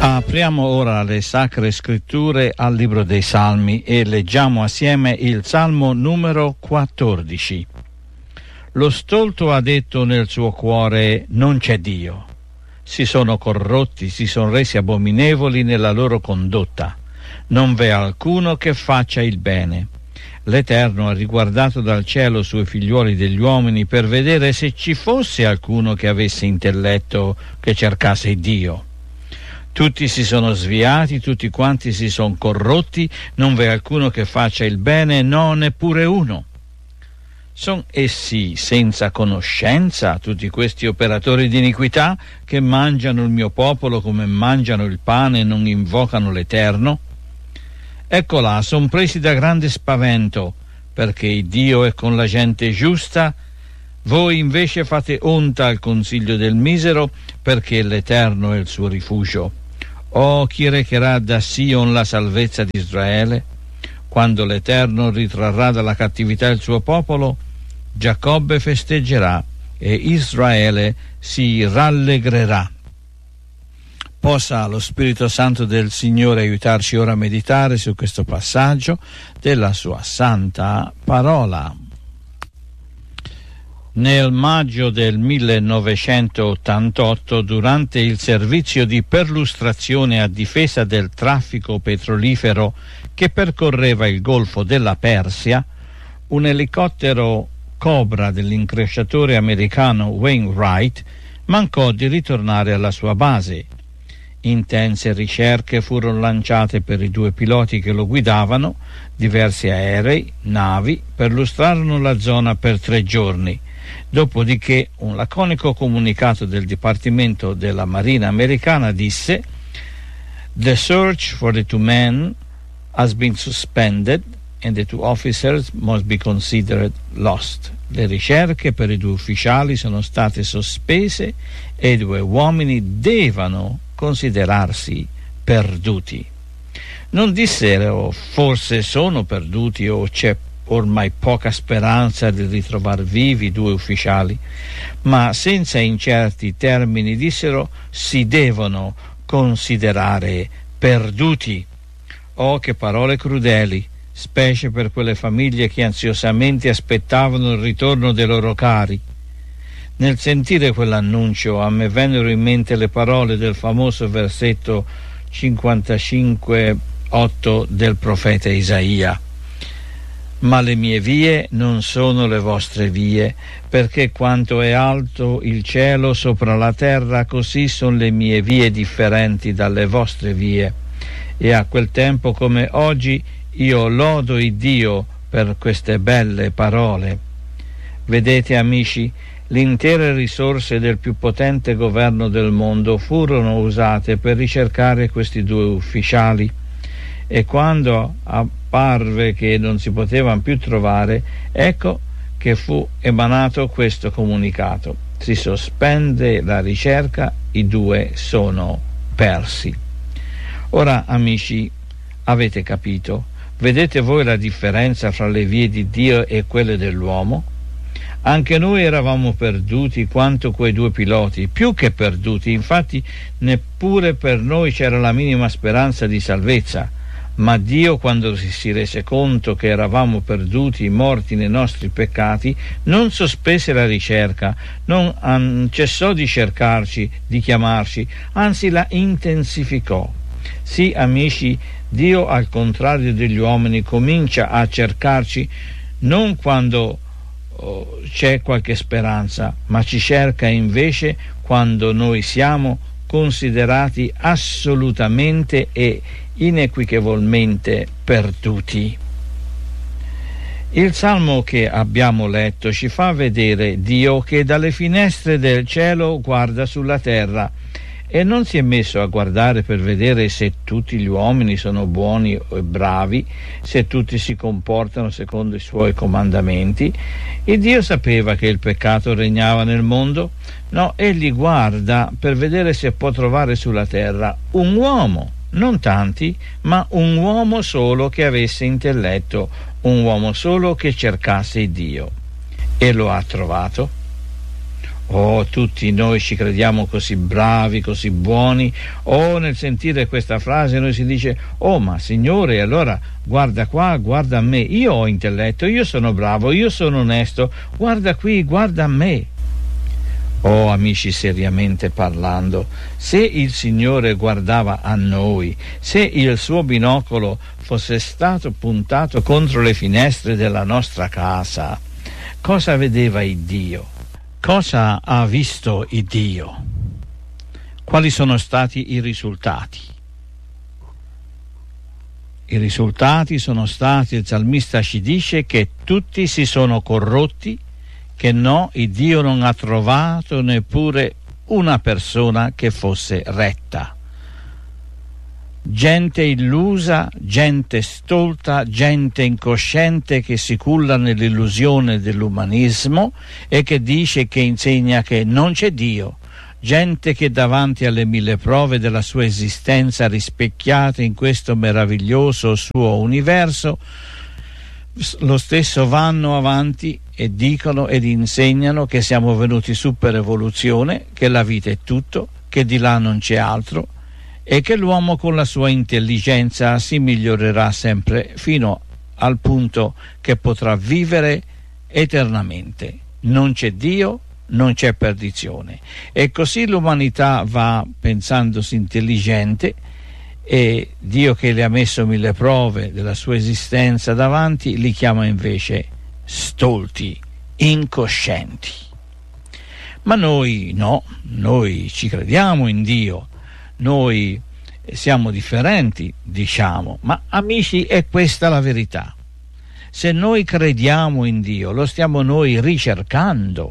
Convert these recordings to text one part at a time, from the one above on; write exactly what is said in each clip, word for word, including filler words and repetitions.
Apriamo ora le Sacre Scritture al Libro dei Salmi e leggiamo assieme il Salmo numero quattordici. Lo stolto ha detto nel suo cuore: non c'è Dio. Si sono corrotti, si sono resi abominevoli nella loro condotta. Non v'è alcuno che faccia il bene. L'Eterno ha riguardato dal cielo sui figliuoli degli uomini per vedere se ci fosse alcuno che avesse intelletto, che cercasse Dio. Tutti si sono sviati, tutti quanti si sono corrotti, non v'è alcuno che faccia il bene, no, neppure uno. Sono essi senza conoscenza, tutti questi operatori di iniquità, che mangiano il mio popolo come mangiano il pane e non invocano l'Eterno? Ecco là, son presi da grande spavento, perché Dio è con la gente giusta. Voi invece fate onta al consiglio del misero, perché l'Eterno è il suo rifugio. Oh, chi recherà da Sion la salvezza di Israele? Quando l'Eterno ritrarrà dalla cattività il suo popolo, Giacobbe festeggerà e Israele si rallegrerà. Possa lo Spirito Santo del Signore aiutarci ora a meditare su questo passaggio della sua santa parola. Nel maggio del millenovecentottantotto, durante il servizio di perlustrazione a difesa del traffico petrolifero che percorreva il Golfo della Persia, un elicottero Cobra dell'incrociatore americano Wainwright mancò di ritornare alla sua base. Intense ricerche furono lanciate per i due piloti che lo guidavano, diversi aerei, navi, perlustrarono la zona per tre giorni. Dopodiché un laconico comunicato del Dipartimento della Marina americana disse: "The search for the two men has been suspended and the two officers must be considered lost." Le ricerche per i due ufficiali sono state sospese e i due uomini devono considerarsi perduti. Non dissero forse sono perduti o c'è ormai poca speranza di ritrovar vivi i due ufficiali, ma senza incerti termini dissero si devono considerare perduti. Oh, che parole crudeli, specie per quelle famiglie che ansiosamente aspettavano il ritorno dei loro cari. Nel sentire quell'annuncio a me vennero in mente le parole del famoso versetto cinquantacinque otto del profeta Isaia: "Ma le mie vie non sono le vostre vie, perché quanto è alto il cielo sopra la terra, così sono le mie vie differenti dalle vostre vie." E a quel tempo come oggi io lodo il Dio per queste belle parole. Vedete, amici, le intere risorse del più potente governo del mondo furono usate per ricercare questi due ufficiali, e quando apparve che non si potevano più trovare, ecco che fu emanato questo comunicato: si sospende la ricerca, i due sono persi. Ora, amici, avete capito? Vedete voi la differenza fra le vie di Dio e quelle dell'uomo? Anche noi eravamo perduti quanto quei due piloti, più che perduti, infatti neppure per noi c'era la minima speranza di salvezza. Ma Dio, quando si rese conto che eravamo perduti, morti nei nostri peccati, non sospese la ricerca, non an- cessò di cercarci, di chiamarci, anzi la intensificò. Sì, amici, Dio, al contrario degli uomini, comincia a cercarci non quando oh, c'è qualche speranza, ma ci cerca invece quando noi siamo considerati assolutamente e inequivocabilmente perduti. Il salmo che abbiamo letto ci fa vedere Dio che dalle finestre del cielo guarda sulla terra e non si è messo a guardare per vedere se tutti gli uomini sono buoni e bravi, se tutti si comportano secondo i suoi comandamenti. E Dio sapeva che il peccato regnava nel mondo. No, egli guarda per vedere se può trovare sulla terra un uomo, non tanti, ma un uomo solo che avesse intelletto, un uomo solo che cercasse Dio. E lo ha trovato. Oh, tutti noi ci crediamo così bravi, così buoni, o nel sentire questa frase noi si dice: oh, ma Signore, allora guarda qua, guarda a me, io ho intelletto, io sono bravo, io sono onesto, guarda qui, guarda a me. Oh, amici, seriamente parlando, se il Signore guardava a noi, se il suo binocolo fosse stato puntato contro le finestre della nostra casa, cosa vedeva il Dio? Cosa ha visto il Dio? Quali sono stati i risultati? I risultati sono stati, il salmista ci dice, che tutti si sono corrotti, che no, il Dio non ha trovato neppure una persona che fosse retta. Gente illusa, gente stolta, gente incosciente che si culla nell'illusione dell'umanismo e che dice, che insegna che non c'è Dio. Gente che davanti alle mille prove della sua esistenza rispecchiate in questo meraviglioso suo universo, lo stesso vanno avanti e dicono ed insegnano che siamo venuti su per evoluzione, che la vita è tutto, che di là non c'è altro e che l'uomo con la sua intelligenza si migliorerà sempre fino al punto che potrà vivere eternamente. Non c'è Dio, non c'è perdizione. E così l'umanità va pensandosi intelligente, e Dio, che le ha messo mille prove della sua esistenza davanti, li chiama invece stolti, incoscienti. Ma noi no, noi ci crediamo in Dio, noi siamo differenti, diciamo, ma amici, è questa la verità. Se noi crediamo in Dio, lo stiamo noi ricercando.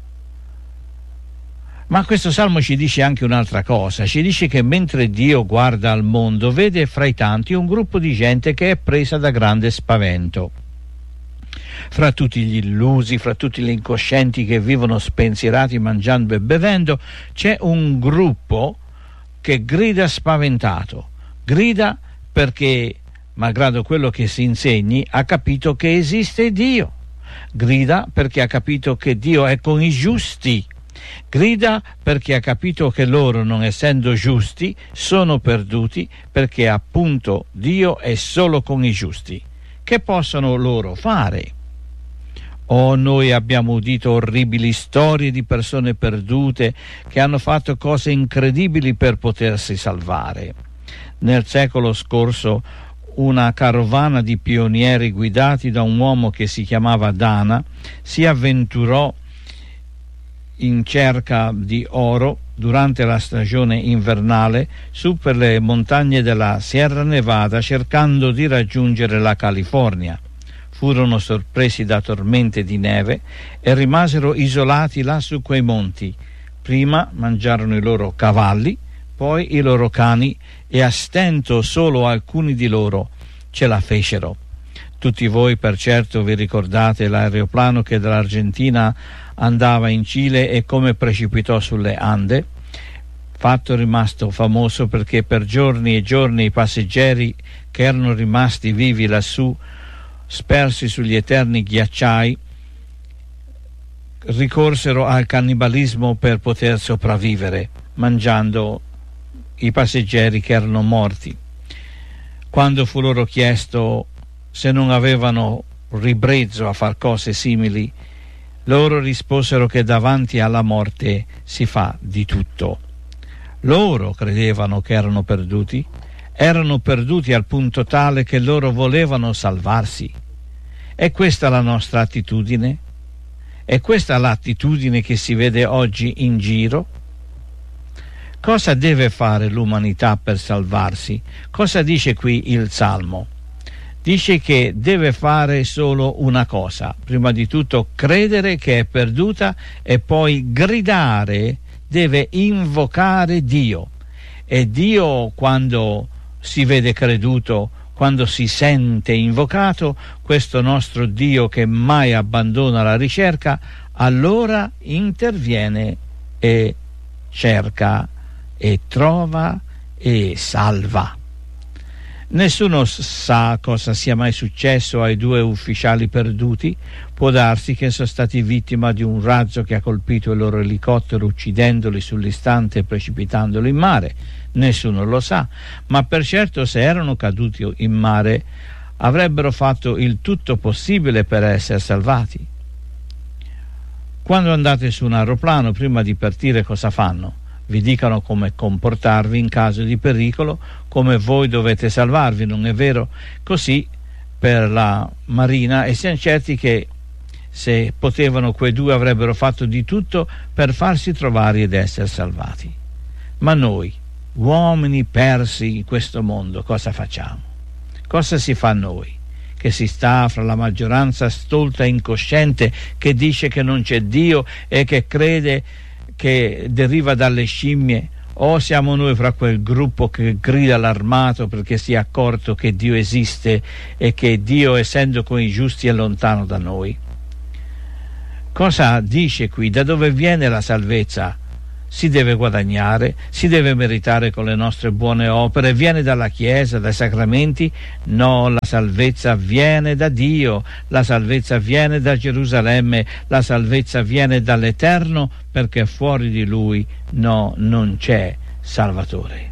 Ma questo salmo ci dice anche un'altra cosa, ci dice che mentre Dio guarda al mondo, vede fra i tanti un gruppo di gente che è presa da grande spavento. Fra tutti gli illusi, fra tutti gli incoscienti che vivono spensierati mangiando e bevendo, c'è un gruppo che grida spaventato, grida perché, malgrado quello che si insegni, ha capito che esiste Dio, grida perché ha capito che Dio è con i giusti, grida perché ha capito che loro, non essendo giusti, sono perduti, perché appunto Dio è solo con i giusti. Che possono loro fare? Oh, noi abbiamo udito orribili storie di persone perdute che hanno fatto cose incredibili per potersi salvare. Nel secolo scorso una carovana di pionieri guidati da un uomo che si chiamava Dana si avventurò in cerca di oro durante la stagione invernale su per le montagne della Sierra Nevada, cercando di raggiungere la California. Furono sorpresi da tormente di neve e rimasero isolati là su quei monti. Prima mangiarono i loro cavalli, poi i loro cani, e a stento solo alcuni di loro ce la fecero. Tutti voi per certo vi ricordate l'aeroplano che dall'Argentina andava in Cile e come precipitò sulle Ande, fatto rimasto famoso perché per giorni e giorni i passeggeri che erano rimasti vivi lassù, spersi sugli eterni ghiacciai, ricorsero al cannibalismo per poter sopravvivere, mangiando i passeggeri che erano morti. Quando fu loro chiesto se non avevano ribrezzo a far cose simili, loro risposero che davanti alla morte si fa di tutto. Loro credevano che erano perduti, erano perduti al punto tale che loro volevano salvarsi. È questa la nostra attitudine? È questa l'attitudine che si vede oggi in giro? Cosa deve fare l'umanità per salvarsi? Cosa dice qui il Salmo? Dice che deve fare solo una cosa: prima di tutto credere che è perduta e poi gridare, deve invocare Dio. E Dio, quando si vede creduto, quando si sente invocato, questo nostro Dio che mai abbandona la ricerca, allora interviene e cerca e trova e salva. Nessuno sa cosa sia mai successo ai due ufficiali perduti. Può darsi che sono stati vittima di un razzo che ha colpito il loro elicottero, uccidendoli sull'istante e precipitandoli in mare. Nessuno lo sa, ma per certo se erano caduti in mare avrebbero fatto il tutto possibile per essere salvati. Quando andate su un aeroplano, prima di partire cosa fanno? Vi dicono come comportarvi in caso di pericolo, come voi dovete salvarvi, non è vero? Così per la Marina, e siamo certi che se potevano quei due avrebbero fatto di tutto per farsi trovare ed essere salvati. Ma noi, uomini persi in questo mondo, cosa facciamo? Cosa si fa noi? Che si sta fra la maggioranza stolta e incosciente che dice che non c'è Dio e che crede che deriva dalle scimmie, o siamo noi fra quel gruppo che grida allarmato perché si è accorto che Dio esiste e che Dio, essendo con i giusti, è lontano da noi? Cosa dice qui? Da dove viene la salvezza? Si deve guadagnare, si deve meritare con le nostre buone opere, viene dalla Chiesa, dai sacramenti? No, la salvezza viene da Dio, la salvezza viene da Gerusalemme, la salvezza viene dall'Eterno, perché fuori di Lui no, non c'è Salvatore.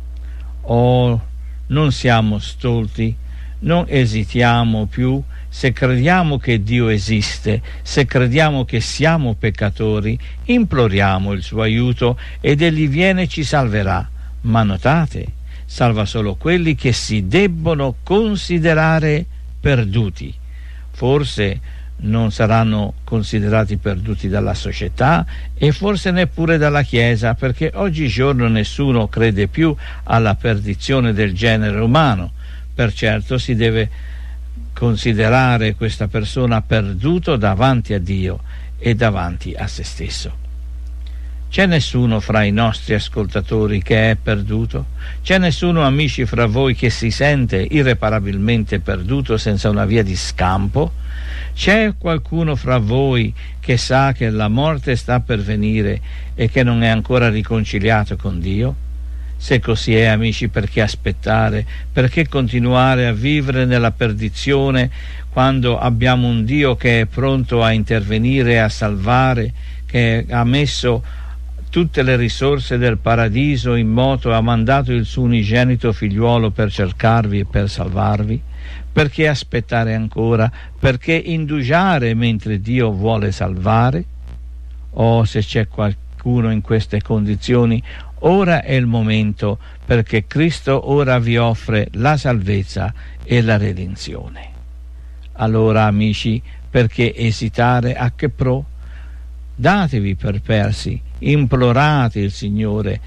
Oh, non siamo stolti, non esitiamo più. Se crediamo che Dio esiste, se crediamo che siamo peccatori, imploriamo il suo aiuto ed Egli viene e ci salverà. Ma notate, salva solo quelli che si debbono considerare perduti. Forse non saranno considerati perduti dalla società e forse neppure dalla Chiesa, perché oggigiorno nessuno crede più alla perdizione del genere umano. Per certo si deve considerare questa persona perduto davanti a Dio e davanti a se stesso. C'è nessuno fra i nostri ascoltatori che è perduto? C'è nessuno, amici, fra voi che si sente irreparabilmente perduto senza una via di scampo? C'è qualcuno fra voi che sa che la morte sta per venire e che non è ancora riconciliato con Dio? Se così è, amici, perché aspettare? Perché continuare a vivere nella perdizione quando abbiamo un Dio che è pronto a intervenire e a salvare, che ha messo tutte le risorse del paradiso in moto e ha mandato il suo unigenito figliuolo per cercarvi e per salvarvi? Perché aspettare ancora? Perché indugiare mentre Dio vuole salvare? O se c'è qualcuno in queste condizioni, ora è il momento, perché Cristo ora vi offre la salvezza e la redenzione. Allora, amici, perché esitare? A che pro? Datevi per persi, implorate il Signore,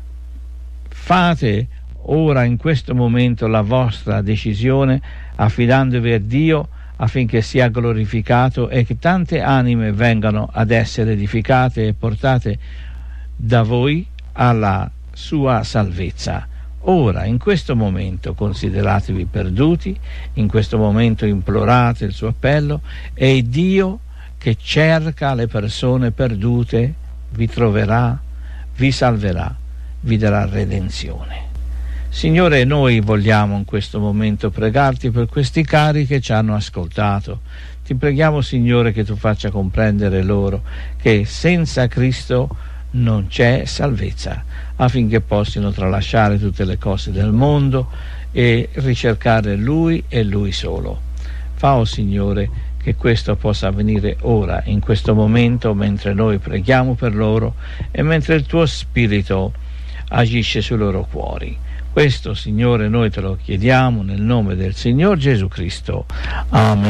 fate ora in questo momento la vostra decisione affidandovi a Dio affinché sia glorificato e che tante anime vengano ad essere edificate e portate da voi alla sua salvezza. Ora, in questo momento, consideratevi perduti, in questo momento implorate il suo appello e Dio, che cerca le persone perdute, vi troverà, vi salverà, vi darà redenzione. Signore, noi vogliamo in questo momento pregarti per questi cari che ci hanno ascoltato. Ti preghiamo, Signore, che tu faccia comprendere loro che senza Cristo non c'è salvezza, affinché possano tralasciare tutte le cose del mondo e ricercare Lui e Lui solo. Fa, oh Signore, che questo possa avvenire ora, in questo momento, mentre noi preghiamo per loro e mentre il tuo Spirito agisce sui loro cuori. Questo, Signore, noi te lo chiediamo nel nome del Signor Gesù Cristo. Amen.